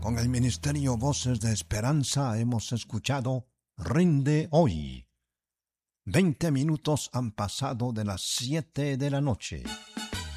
Con el Ministerio Voces de Esperanza hemos escuchado Rinde Hoy. 20 minutos han pasado de las 7 de la noche.